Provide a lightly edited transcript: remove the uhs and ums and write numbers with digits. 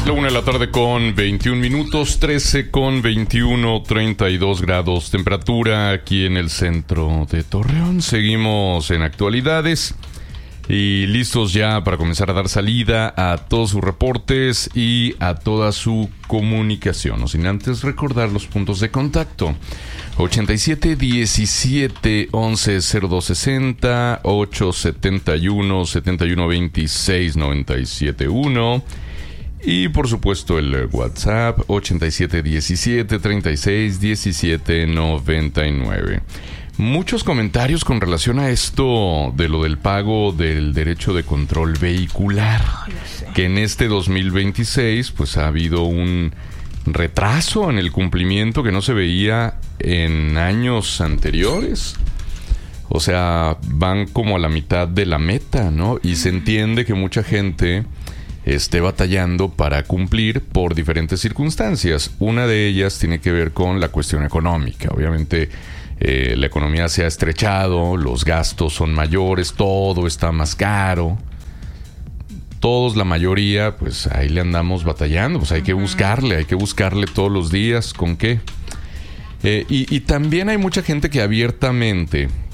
La 1 de la tarde con 21 minutos, 13 con 21, 32 grados temperatura aquí en el centro de Torreón. Seguimos en actualidades y listos ya para comenzar a dar salida a todos sus reportes y a toda su comunicación. No sin antes recordar los puntos de contacto: 87 17 11 0260, 871 71 26 97 1. Y por supuesto el WhatsApp 87 17 36 17 99. Muchos comentarios con relación a esto de lo del pago del derecho de control vehicular, que en este 2026 pues ha habido un retraso en el cumplimiento que no se veía en años anteriores. O sea, van como a la mitad de la meta, ¿no? Y se entiende que mucha gente esté batallando para cumplir por diferentes circunstancias. Una de ellas tiene que ver con la cuestión económica. Obviamente la economía se ha estrechado, los gastos son mayores, todo está más caro. Todos, la mayoría, pues ahí le andamos batallando. Pues hay que buscarle todos los días. ¿Con qué? Y también hay mucha gente que abiertamente